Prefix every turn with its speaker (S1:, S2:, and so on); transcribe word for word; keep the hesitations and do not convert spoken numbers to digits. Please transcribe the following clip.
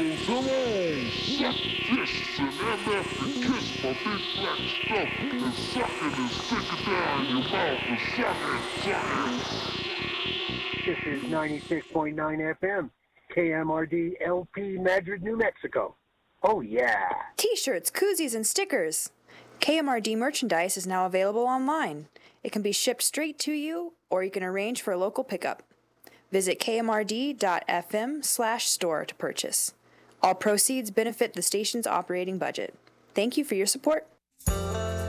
S1: Come on, suck this and M F and kiss my big black stump and suck it and stick it down your mouth and suck it, suck it.
S2: This is ninety-six point nine F M, K M R D L P Madrid, New Mexico. Oh yeah.
S3: T-shirts, koozies, and stickers. K M R D merchandise is now available online. It can be shipped straight to you, or you can arrange for a local pickup. Visit K M R D dot F M slash store to purchase. All proceeds benefit the station's operating budget. Thank you for your support.